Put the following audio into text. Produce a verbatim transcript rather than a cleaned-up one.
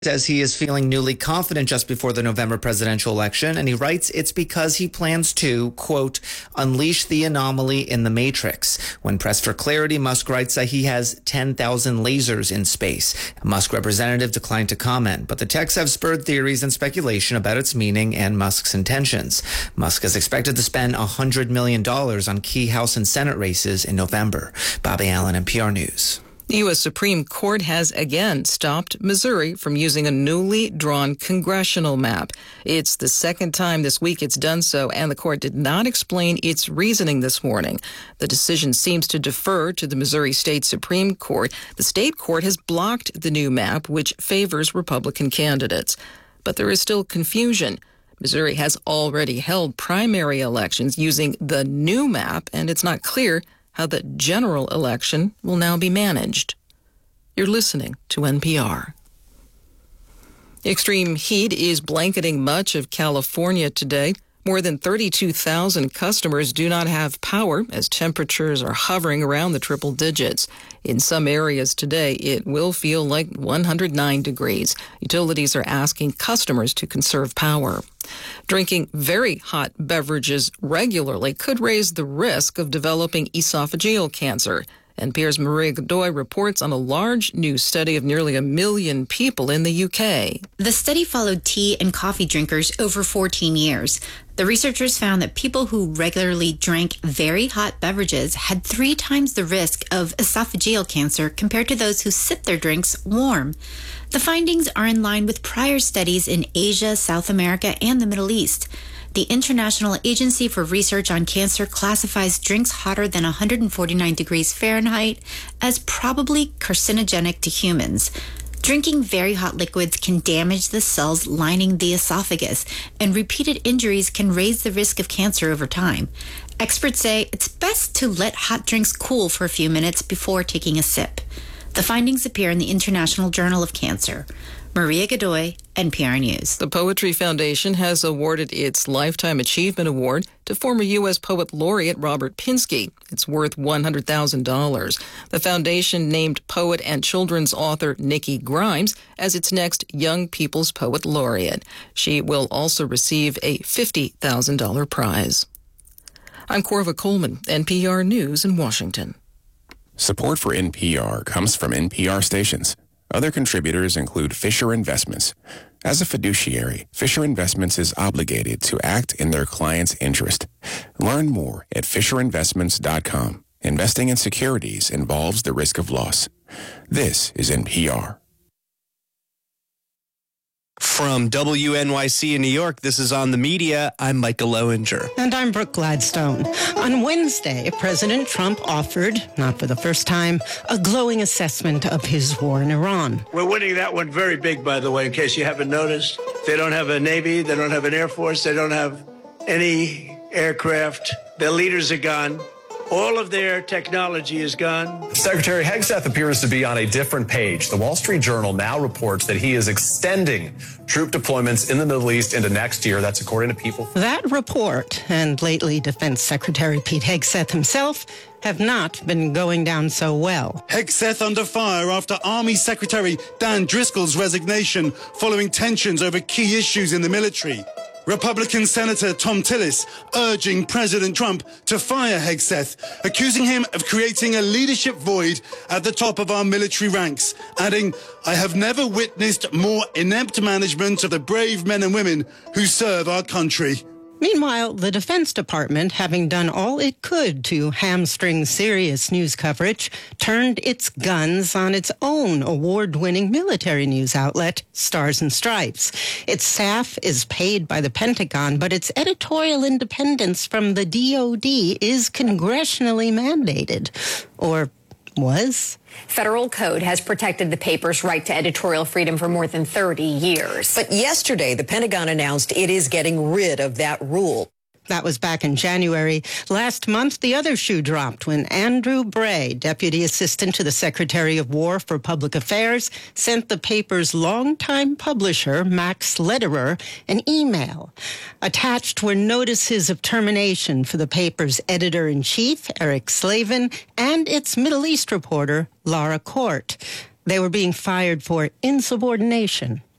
Says he is feeling newly confident just before the November presidential election, and he writes it's because he plans to, quote, unleash the anomaly in the matrix. When pressed for clarity, Musk writes that he has ten thousand lasers in space. A Musk representative declined to comment, but the texts have spurred theories and speculation about its meaning and Musk's intentions. Musk is expected to spend one hundred million dollars on key House and Senate races in November. Bobby Allen, N P R News. The U S Supreme Court has again stopped Missouri from using a newly drawn congressional map. It's the second time this week it's done so, and the court did not explain its reasoning this morning. The decision seems to defer to the Missouri State Supreme Court. The state court has blocked the new map, which favors Republican candidates. But there is still confusion. Missouri has already held primary elections using the new map, and it's not clear how the general election will now be managed. You're listening to N P R. Extreme heat is blanketing much of California today. More than thirty-two thousand customers do not have power as temperatures are hovering around the triple digits. In some areas today, it will feel like one hundred nine degrees. Utilities are asking customers to conserve power. Drinking very hot beverages regularly could raise the risk of developing esophageal cancer. N P R's Maria Godoy reports on a large new study of nearly a million people in the U K. The study followed tea and coffee drinkers over fourteen years. The researchers found that people who regularly drank very hot beverages had three times the risk of esophageal cancer compared to those who sip their drinks warm. The findings are in line with prior studies in Asia, South America, and the Middle East. The International Agency for Research on Cancer classifies drinks hotter than one hundred forty-nine degrees Fahrenheit as probably carcinogenic to humans. Drinking very hot liquids can damage the cells lining the esophagus, and repeated injuries can raise the risk of cancer over time. Experts say it's best to let hot drinks cool for a few minutes before taking a sip. The findings appear in the International Journal of Cancer. Maria Godoy, N P R News. The Poetry Foundation has awarded its Lifetime Achievement Award to former U S Poet Laureate Robert Pinsky. It's worth one hundred thousand dollars. The foundation named poet and children's author Nikki Grimes as its next Young People's Poet Laureate. She will also receive a fifty thousand dollars prize. I'm Corva Coleman, N P R News in Washington. Support for N P R comes from N P R stations. Other contributors include Fisher Investments. As a fiduciary, Fisher Investments is obligated to act in their client's interest. Learn more at fisher investments dot com. Investing in securities involves the risk of loss. This is N P R. From W N Y C in New York, this is On the Media. I'm Michael Lowinger. And I'm Brooke Gladstone. On Wednesday, President Trump offered, not for the first time, a glowing assessment of his war in Iran. We're winning that one very big, by the way, in case you haven't noticed. They don't have a Navy. They don't have an Air Force. They don't have any aircraft. Their leaders are gone. All of their technology is gone. Secretary Hegseth appears to be on a different page. The Wall Street Journal now reports that he is extending troop deployments in the Middle East into next year. That's according to People. That report, and lately Defense Secretary Pete Hegseth himself, have not been going down so well. Hegseth under fire after Army Secretary Dan Driscoll's resignation following tensions over key issues in the military. Republican Senator Tom Tillis urging President Trump to fire Hegseth, accusing him of creating a leadership void at the top of our military ranks, adding, "I have never witnessed more inept management of the brave men and women who serve our country." Meanwhile, the Defense Department, having done all it could to hamstring serious news coverage, turned its guns on its own award-winning military news outlet, Stars and Stripes. Its staff is paid by the Pentagon, but its editorial independence from the D O D is congressionally mandated. Or was? Federal code has protected the paper's right to editorial freedom for more than thirty years. But yesterday, the Pentagon announced it is getting rid of that rule. That was back in January. Last month, the other shoe dropped when Andrew Bray, Deputy Assistant to the Secretary of War for Public Affairs, sent the paper's longtime publisher, Max Lederer, an email. Attached were notices of termination for the paper's editor-in-chief, Eric Slavin, and its Middle East reporter, Laura Court. They were being fired for insubordination.